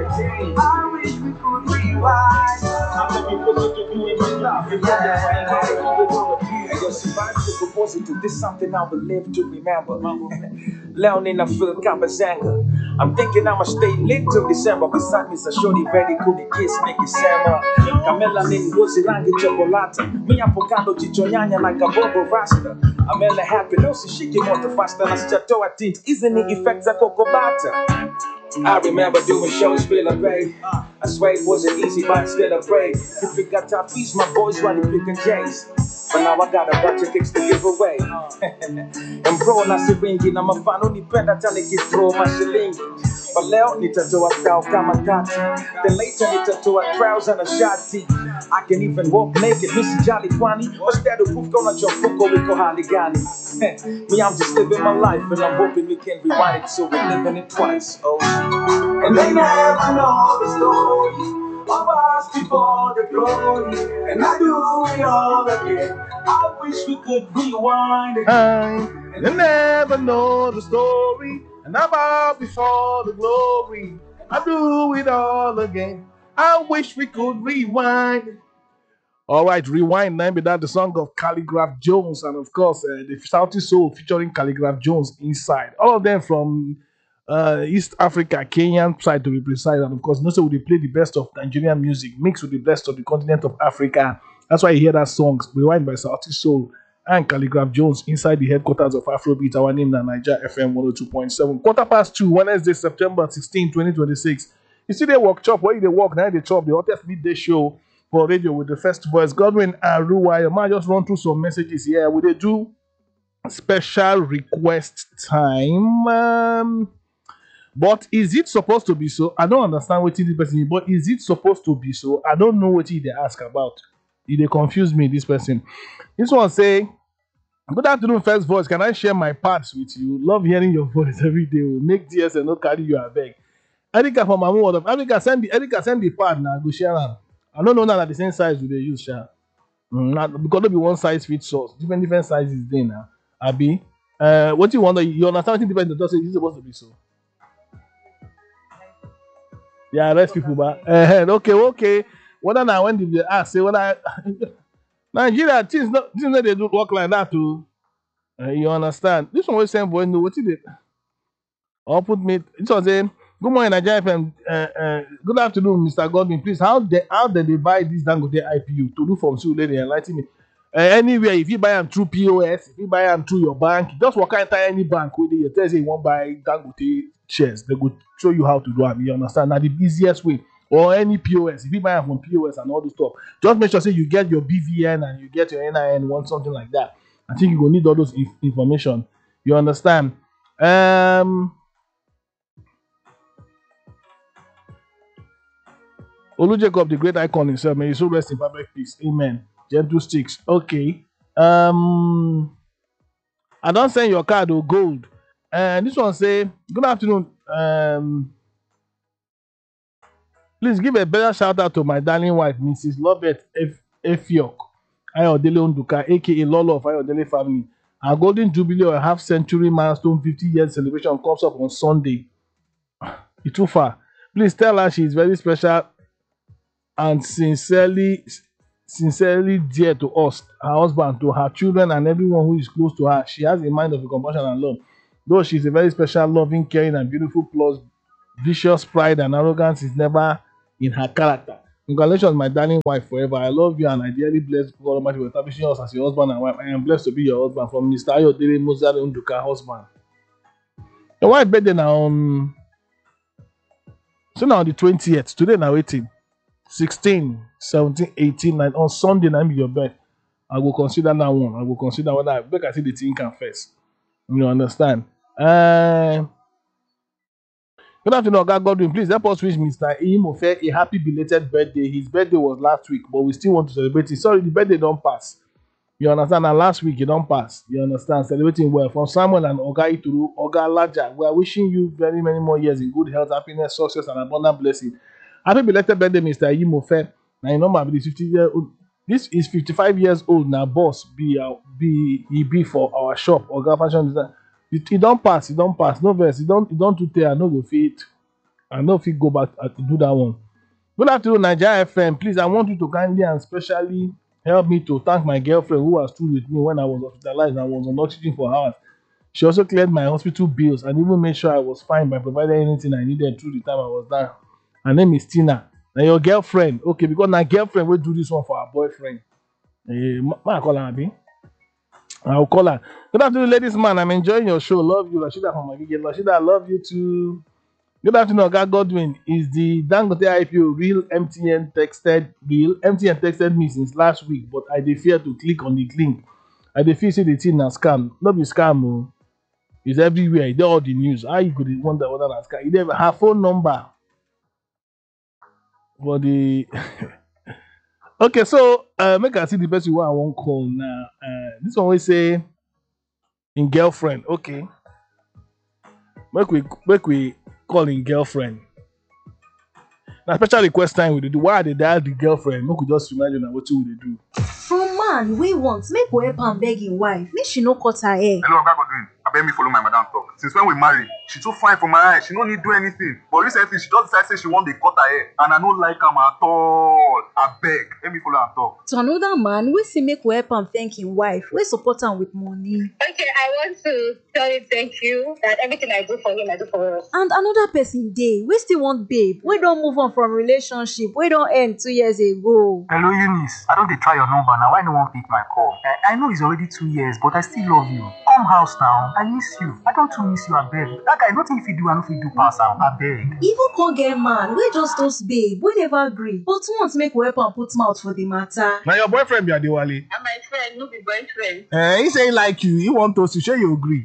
I wish we could rewind. Your survival to propose it to this something I will live to remember. Leonin, I feel Kabazanga. I'm thinking I'ma stay lit till December. Beside me, a shorty very cool kiss, Nicky Sama. Camilla Nin Rosie Rangi Chocolata. Me avocado chichonyanya like a bobo rasta. Amela happy, no, she came out the faster. And I chateau at it. Isn't it effects a cocobata? I remember doing shows feeling paid. I swear it wasn't easy, but still I prayed. If we got tough fees, my boys running picking J's. But now I got a bunch of kicks to give away. And bro, na si ringi na mafano ni penda tani throw my shilingi. But leo nitatoa kao kama kati. Then later nitatoa crowds and a shoti. I can even walk naked, Missy Jolly Kwani. What's that proof gonna jump fuko wiko hali gani? Me, I'm just living my life and I'm hoping we can rewind it so we're living it twice. Oh, and they never know the story of us before the glory, and I do it all again. I wish we could rewind it. They never know the story, and I'm out before the glory. I do it all again. I wish we could rewind. All right, rewind. Name that the song of Calligraph Jones, and of course the Southern Soul featuring Calligraph Jones inside. All of them from East Africa, Kenyan side to be precise, and of course, also they play the best of Nigerian music mixed with the best of the continent of Africa. That's why you hear that song rewind by Southern Soul and Calligraph Jones inside the headquarters of Afrobeat. Our name is Niger FM 102.7. 2:15, Wednesday, September 16, 2026. You see the workshop where they work now they chop the hottest midday show for radio with the first voice Godwin and Ruwai. I might just run through some messages here. We they do special request time. But is it supposed to be so? I don't understand what this person is, but is it supposed to be so? I don't know what they ask about. They confuse me, this person. This one say, good afternoon, first voice. Can I share my parts with you? Love hearing your voice every day. Make tears and not carry you a beg. Erica from my word of Erica send the part now. Go share them. I don't know now that the same size do they use share. Not because there be one size fits all. Different sizes there now. Abi, what you wonder? You understand what different does say? Is supposed to be so? Yeah, rest people, but okay. Whether now when did they ask? Say whether Nigeria things not they do work like that too. You understand? This one was saying boy no what he did. Or put me. This was saying. Good morning, Nigeria FM. Good afternoon, Mr. Godwin. Please, how did they buy this Dangote IPU? To do from Sue Lady, enlighten me. Anywhere, if you buy them through POS, if you buy them through your bank, just walk into any bank where they tell you won't buy Dangote shares. They will show you how to do it. You understand? Now the easiest way. Or any POS, if you buy them from POS and all the stuff, just make sure say you get your BVN and you get your NIN, want something like that. I think you will need all those information. You understand? Olu Jacob, the great icon himself, may he so rest in perfect peace. Amen. Gentle sticks. Okay. I don't send your card or gold. And this one say, good afternoon. Please give a better shout out to my darling wife, Mrs. Lovett Efiok Ayodele Onduka, aka Lolo of Ayodele family. Our golden jubilee or half century milestone 50 years celebration comes up on Sunday. It's too far. Please tell her she is very special and sincerely dear to us, her husband, to her children, and everyone who is close to her. She has a mind of compassion and love. Though she is a very special, loving, caring, and beautiful, plus vicious pride and arrogance is never in her character. Congratulations, my darling wife, forever. I love you and I dearly bless God Almighty for establishing us as your husband and wife. I am blessed to be your husband. From Mr. Ayodele Mozart Unduka, husband. Your wife birthday now on the 20th. Today now 18. 16, 17, 18, 19. On Sunday, now be your birth. I will consider that one. I will consider whether I see the thing can first. You understand? Good afternoon, God Godwin. Please help us wish Mr. Imofe a happy belated birthday. His birthday was last week, but we still want to celebrate it. Sorry, the birthday don't pass. You understand? And last week, it don't pass. You understand? Celebrating well. From Samuel and Oga Ituru, Oga Laja, we are wishing you very many more years in good health, happiness, success, and abundant blessing. Happy belated birthday, Mr. Imofe. Now, you know, this 50-year-old. This is 55 years old now, boss. Be for our shop, Oga Fashion Design. It don't pass. No verse. It don't too tell. No go fit. I know if you go back to do that one. Good afternoon, Nigeria FM. Please, I want you to kindly and specially help me to thank my girlfriend who was stood with me when I was hospitalized and was on oxygen for hours. She also cleared my hospital bills and even made sure I was fine by providing anything I needed through the time I was down. Her name is Tina. Now your girlfriend, okay, because my girlfriend will do this one for her boyfriend. I call her Abi. I'll call her. Good afternoon, ladies man. I'm enjoying your show. Love you, Rashida from Magige. Rashida, I love you too. Good afternoon, Oga Godwin. Is the Dangote IPO real? MTN texted me since last week, but I dey fear to click on the link. I dey feel say the thing na scam. No be scam o. It's everywhere. E dey all the news. How you go dey wonder whether na scam? E dey her phone number for the okay, so make I see the person wey I wan call now. This one wey say in girlfriend. Okay, make we call in girlfriend. Na special request time we dey do. Why I dey dial the girlfriend? Make we just remind you na wetin we dey do. From man wey want make we help am beg im wife make she no cut her hair. Hello, Oga Godwin. Abeg me follow my madam talk. Since when we marry, she too fine for my eye. She no need do anything. But recently, she just decide say she wan dey cut her hair, and I no like am at all. Abeg, let me follow am talk. To another man wey say make we help am thank im wife wey support am with money. Okay, I want to tell you thank you that everything I do for him, I do for us. And another person dey wey still want babe wey don move on from relationship wey don end 2 years ago. Hello, Eunice. I don dey try your number now. Why no wan pick my call? I know it's already 2 years, but I still love you. Come house now. I miss you. I don too miss you, abeg. That guy, nothing if you do, I no fit do pass am, abeg. Even con get man wey just toast babe wey never gree but want make we help am put mouth for the matter. Na your boyfriend be Adewale. And my friend, no be boyfriend. He say he like you. He want us to share you agree.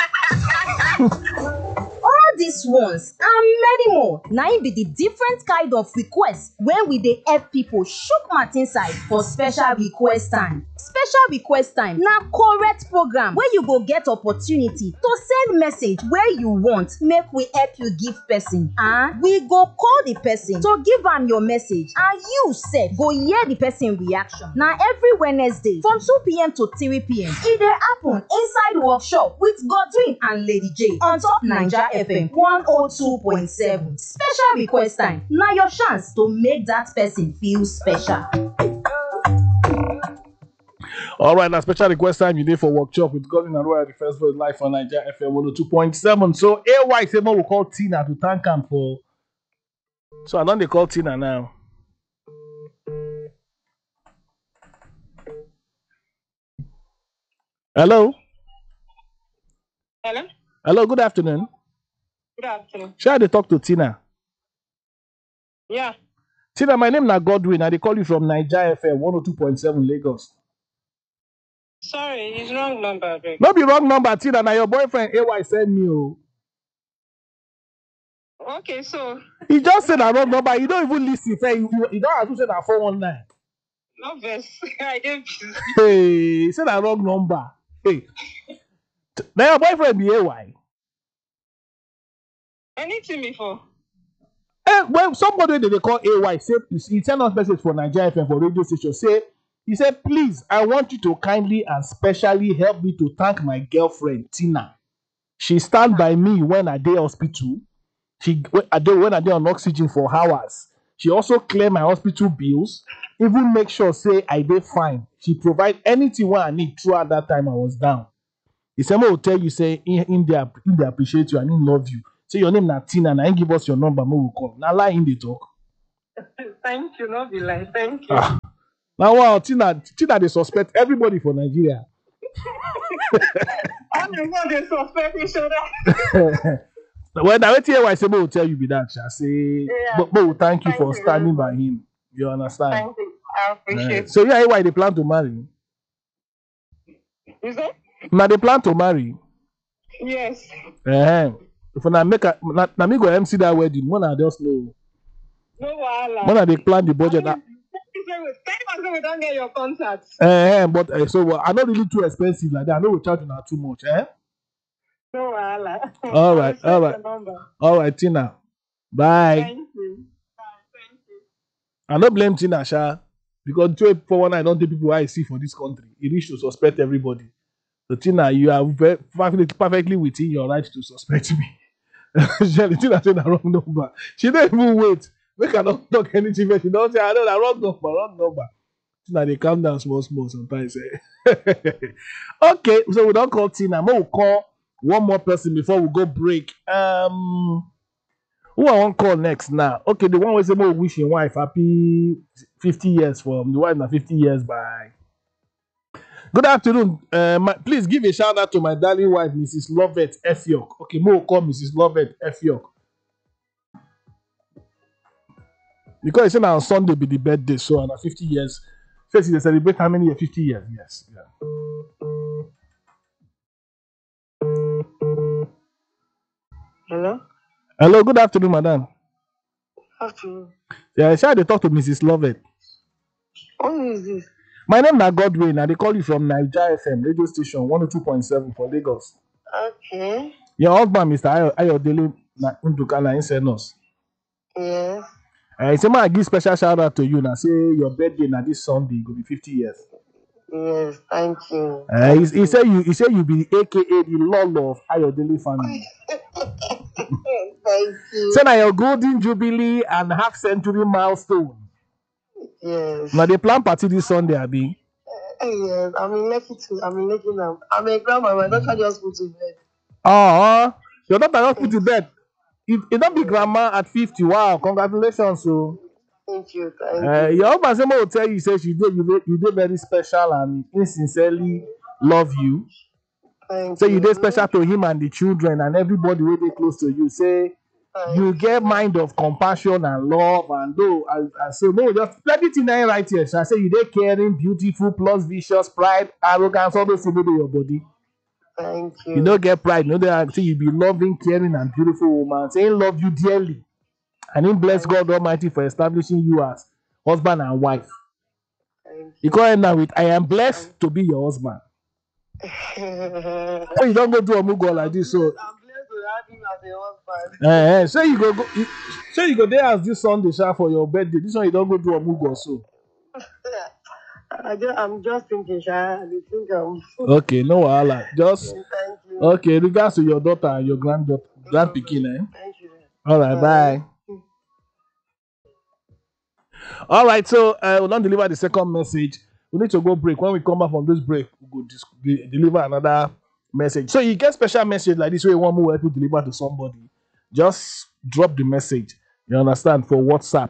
All these ones and many more na im be the different kind of request wey we dey help people chook mouth inside for special request time. Special request time na correct program wey you go get opportunity to send message wey you want make we help you give person, and we go call the person to give am your message and you sef go hear the person reaction. Na every Wednesday from 2 p.m. to 3 p.m. e dey happen inside workshop with Godwin and Lady J on top Naija FM 102.7. Special request time na your chance to make that person feel special. All right, now special request time you did for workshop with Godwin and Royal, the first voice live on Nigeria FM 102.7. So AY say will call Tina to thank him for. So I don't they call Tina now. Hello. Hello? Hello, good afternoon. Good afternoon. Shall I talk to Tina? Yeah. Tina, my name is Godwin and they call you from Nigeria FM 102.7 Lagos. Sorry, it's wrong number, babe. No be wrong number, Tina. Now your boyfriend AY send me. Oh. Okay, so He just said that wrong number. You don't even listen. You don't have to say that 419. no verse. I didn't. Hey, he said that wrong number. Hey. Now your boyfriend be AY. Anything before. When somebody they call AY say he send us message for Nigeria FM for radio station. He said, please, I want you to kindly and specially help me to thank my girlfriend Tina. She stand by me when I dey hospital. When I dey on oxygen for hours. She also clear my hospital bills. Even make sure say I dey fine. She provide anything what I need throughout that time I was down. He said, will tell you say in they appreciate you and in love you. Say your name na Tina and I give us your number, we will call. Now lie in the talk. Thank you, no be lie. Thank you. Now wow, Tina they suspect everybody for Nigeria. I don't know they suspect each other. Well, now wait here, I say, will tell you be that. I say, Yeah. but we thank you Thank for you standing very by him. You understand? Thank you. I appreciate So yeah, why they plan to marry? it. Is that? Now they plan to marry. Yes. If I make na me go MC that wedding, when I just know. No wahala. When I they plan the budget. Thank you, we don't get your contact. But so I not really too expensive like that. I know we charge now too much. No wahala. All right, I'll all send right. your number. All right, Tina. Bye. Thank you. Bye. Thank you. I don't blame Tina, Sha, because 419 I don't think people I see for this country. It is to suspect everybody. So Tina, you are perfectly within your right to suspect me. Shelly, think I said the wrong number. She don't even wait. We cannot talk anything, but she don't say, I know the wrong number. Now they calm down small sometimes. Okay, so we don't call Tina. We'll call one more person before we go break. Who I want call next now? Okay, the one who say more wishing wife happy 50 years from the wife now 50 years by. Good afternoon. Please give a shout out to my darling wife, Mrs. Lovett Effiok. Okay, more call Mrs. Lovett Effiok. Because it's on Sunday be the birthday, so on 50 years. First, they celebrate how many years? 50 years, yes. Yeah. Hello? Hello, good afternoon, madam. Afternoon. Yeah, I tried to talk to Mrs. Lovett. Who is this? My name is Godwin, and they call you from Niger FM radio station 102.7 for Lagos. Okay. Your husband, Mr. Ayodele Ndukana, in us. Yes. I say, I give special shout out to you now. Say your birthday now this Sunday will be 50 years. Yes, thank you. He said you be AKA the Lolo of Ayodele family. Thank you. Say now your golden jubilee and half century milestone. Yes. Now they plan party this Sunday, Abi. Yes, I'm in Lekki too. I'm in Lekki now. I'm a grandma. My daughter just put to bed. Your daughter just put to bed. It don't be grandma at 50. Wow, congratulations. So Thank you. Thank you. your husband will tell you, say you did very special and he sincerely love you. Thank So you did special to him and the children and everybody where they close to you. Say you get mind of compassion and love, and though I say no, just plenty thing right here. So I say you did caring, beautiful, plus vicious, pride, arrogance, all those things in your body. Thank you. You don't get pride. You know that say you be loving, caring, and beautiful woman. Say he love you dearly, and he bless God Almighty for establishing you as husband and wife. Thank you. You call him now with I am blessed to be your husband. So you don't go do a mugo like this. So I'm blessed to have him as a husband. say you go there as this Sunday for your birthday. This one you don't go do a mugo so. I'm just thinking, Sha. I think Okay, no wahala. Just Thank you. okay. Regards to your daughter and your granddaughter, grandpikin. Thank you. All right, bye. All right, so we'll not deliver the second message. We need to go break. When we come back from this break, we go deliver another message. So you get special message like this where you want more to deliver to somebody. Just drop the message. You understand? For WhatsApp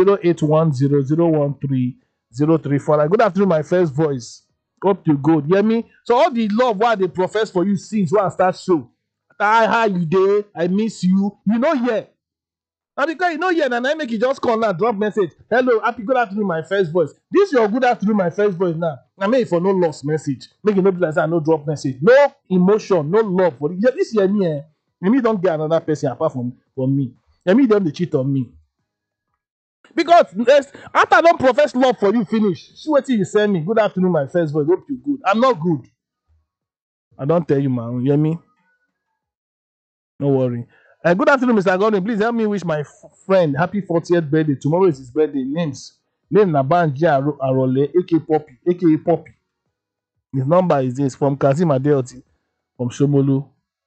0810013034. Good afternoon, my first voice. Hope you good. Hear me? So all the love why they profess for you since when I start show. How you dey? I miss you. You know yeah. And because you know yeah, and I make you just call now, drop message. Hello, happy good afternoon, my first voice. This your good afternoon, my first voice now. I mean for no lost message. Make it no be like that, no drop message. No emotion, no love for it. This year me, me don't get another person apart from me. Me them they cheat on me. Because after I don't profess love for you, finish. See what you send me. Good afternoon, my first voice. Hope you good. I'm not good. I don't tell you, man. You hear me? No worry. Good afternoon, Mr. Gordon. Please help me wish my friend happy 40th birthday. Tomorrow is his birthday. Name Nabanji Arole, aka Poppy. His number is this from Kazim Adeoti from Shomolu.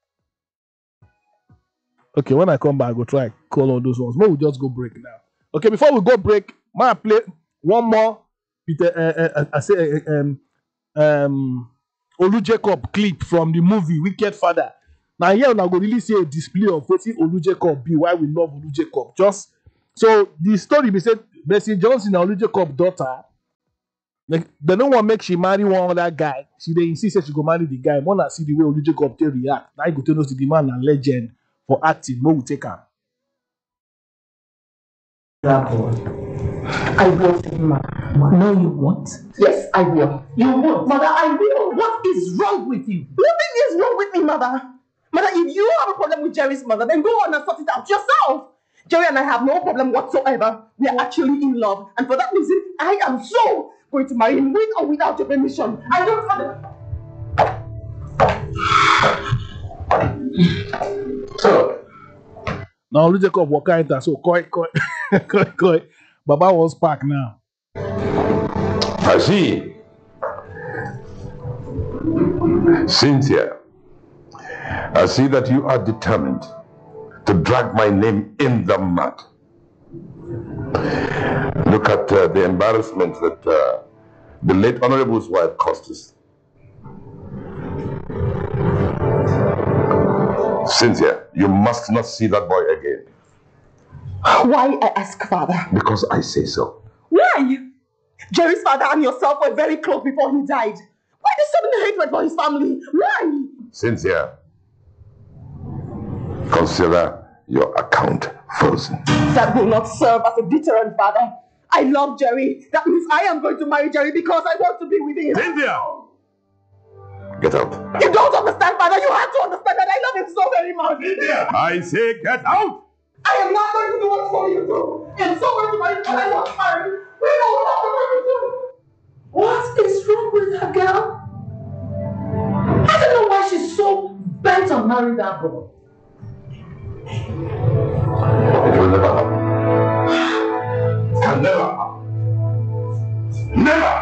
Okay, when I come back, I go try call all those ones. But we'll just go break now. Okay, before we go break, I play one more Olu Jacob clip from the movie Wicked Father. Now here now go really see a display of what Olu Jacob be, why we love Olu Jacob. Just so the story be said Bessie Johnson and Olu Jacob daughter, like they don't want to make she marry one other guy. She they insist that she go marry the guy. Wanna see the way Olu Jacob they react. Now you go tell us the man and legend for acting. Mo will take her. I will, ma. No, you won't. Yes, I will. You won't. Mother, I will. What is wrong with you? Nothing is wrong with me, Mother. Mother, if you have a problem with Jerry's mother, then go on and sort it out yourself. Jerry and I have no problem whatsoever. We are actually in love. And for that reason, I am so going to marry him with or without your permission. I don't So now Olu Jacob walk enter. So koi. Baba was back now. I see. Cynthia, I see that you are determined to drag my name in the mud. Look at the embarrassment that the late Honorable's wife caused us. Cynthia, you must not see that boy again. Why, I ask, Father? Because I say so. Why? Jerry's father and yourself were very close before he died. Why this sudden hatred for his family? Why? Cynthia, consider your account frozen. That will not serve as a deterrent, Father. I love Jerry. That means I am going to marry Jerry because I want to be with him. Cynthia! Get out. You don't understand, Father. You have to understand that I love him so very much. Cynthia! I say get out! I am not going to do what for you do. I'm so going to marry you, but I want to marry you. We know what I'm going to do. What is wrong with that girl? I don't know why she's so bent on marrying that boy. It will never happen. It can never happen. Never!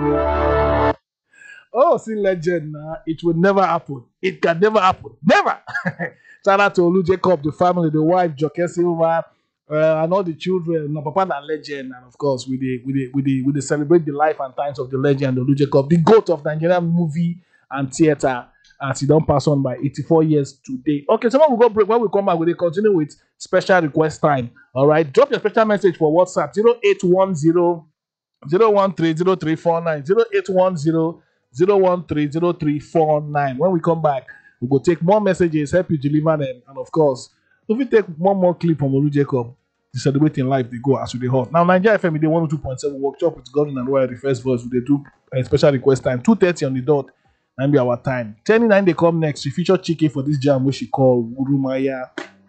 Oh, see, legend. It will never happen. It can never happen. Never. Shout out to Olu Jacob, the family, the wife, Joke Silva, and all the children. No, Papa and legend, and of course, we celebrate the life and times of the legend, Olu Jacob, the GOAT of Nigerian movie and theater, as he don't pass on by 84 years today. Okay, so when we go break, when we come back, we'll continue with special request time. All right, drop your special message for WhatsApp 0810 013 0349 0810 0130349. When we come back, we go take more messages, help you deliver them, and of course, if we take one more clip from Olu Jacob, the celebrating life they go as we dey hot. Now, Nigeria FM, they 102.7 workshop with Gordon and Royal, the first voice. We do a special request time 2:30 on the dot. And be our time. 10:09 they come next. We feature Chike for this jam, which she call Urumaya.